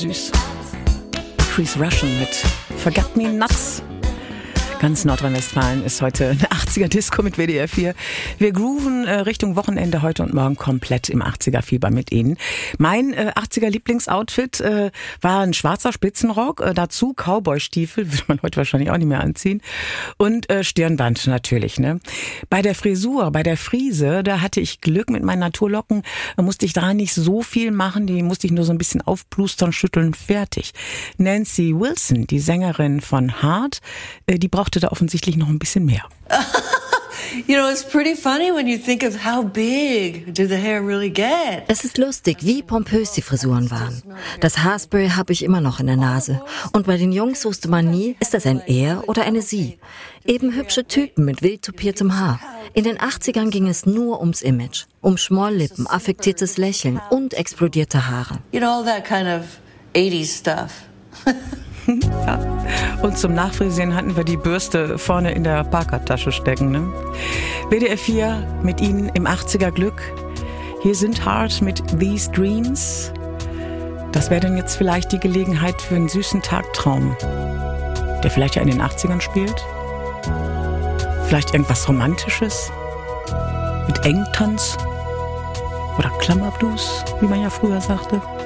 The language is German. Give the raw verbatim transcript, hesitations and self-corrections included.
Süß. Chris Russian mit Forget Me Nuts. Ganz Nordrhein-Westfalen ist heute eine achtziger-Disco mit W D R vier. Wir grooven äh, Richtung Wochenende heute und morgen komplett im achtziger-Fieber mit Ihnen. Mein äh, achtziger-Lieblingsoutfit äh, war ein schwarzer Spitzenrock, äh, dazu Cowboy-Stiefel, würde man heute wahrscheinlich auch nicht mehr anziehen, und äh, Stirnband natürlich. Ne? Bei der Frisur, bei der Frise, da hatte ich Glück mit meinen Naturlocken, da musste ich da nicht so viel machen, die musste ich nur so ein bisschen aufplustern, schütteln, fertig. Nancy Wilson, die Sängerin von Heart, äh, die braucht da offensichtlich noch ein bisschen mehr. You know, it's pretty funny when you think of how big did the hair really get. Es ist lustig, wie pompös die Frisuren waren. Das Haarspray habe ich immer noch in der Nase. Und bei den Jungs wusste man nie, ist das ein Er oder eine Sie. Eben hübsche Typen mit wild tupiertem Haar. In den achtzigern ging es nur ums Image. Um Schmolllippen, affektiertes Lächeln und explodierte Haare. You know, all that kind of eighties stuff. Ja. Und zum Nachfrisieren hatten wir die Bürste vorne in der Parkertasche stecken. Ne? W D R vier mit Ihnen im achtziger-Glück. Hier sind Heart mit These Dreams. Das wäre dann jetzt vielleicht die Gelegenheit für einen süßen Tagtraum, der vielleicht ja in den achtzigern spielt. Vielleicht irgendwas Romantisches mit Engtanz oder Klammerblues, wie man ja früher sagte.